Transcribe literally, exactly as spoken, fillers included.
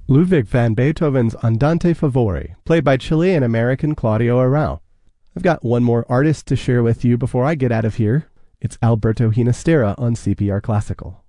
Ludwig van Beethoven's Andante Favori, played by Chilean-American Claudio Arrau. I've got one more artist to share with you before I get out of here. It's Alberto Ginastera on C P R Classical.